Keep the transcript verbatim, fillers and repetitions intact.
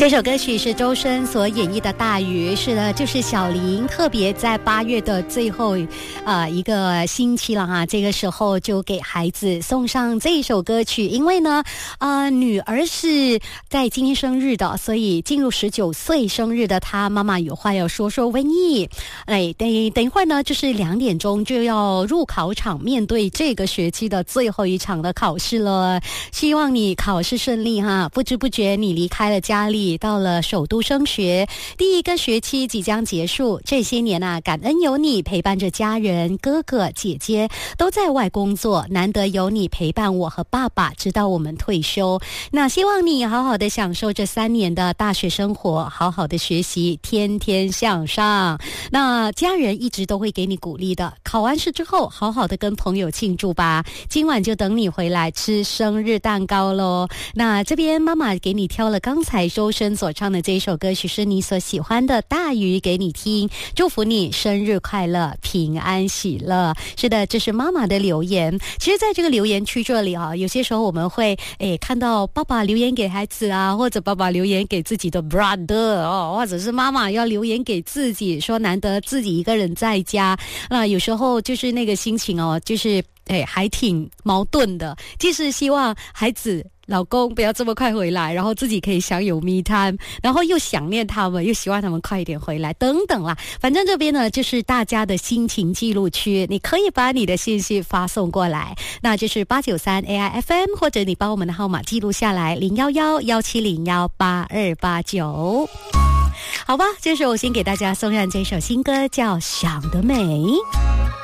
这首歌曲是周深所演绎的《大鱼》，是的，就是小林特别在八月的最后呃一个星期了哈，这个时候就给孩子送上这一首歌曲，因为呢呃女儿是在今天生日的，所以进入十九岁生日的她妈妈有话要说说瘟疫。哎，等等一会儿呢就是两点钟就要入考场，面对这个学期的最后一场的考试了，希望你考试顺利哈。不知不觉你离开了家里，到了首都升学，第一个学期即将结束。这些年啊，感恩有你陪伴着家人，哥哥姐姐都在外工作，难得有你陪伴我和爸爸直到我们退休。那希望你好好的享受这三年的大学生活，好好的学习，天天向上。那家人一直都会给你鼓励的，考完试之后好好的跟朋友庆祝吧，今晚就等你回来吃生日蛋糕咯。那这边妈妈给你挑了刚才周深所唱的这一首歌曲，是你所喜欢的《大鱼》给你听，祝福你生日快乐，平安喜乐。是的，这是妈妈的留言。其实在这个留言区这里啊，有些时候我们会诶看到爸爸留言给孩子啊，或者爸爸留言给自己的 brother 哦，或者是妈妈要留言给自己，说难得自己一个人在家，那有时候就是那个心情哦，就是诶还挺矛盾的，既是希望孩子老公不要这么快回来，然后自己可以享有 me time， 然后又想念他们，又希望他们快一点回来等等啦。反正这边呢就是大家的心情记录区，你可以把你的信息发送过来，那就是八九三 A I F M， 或者你把我们的号码记录下来零一一一七零一八二八九。好吧，这时候我先给大家送上这首新歌，叫《想得美》。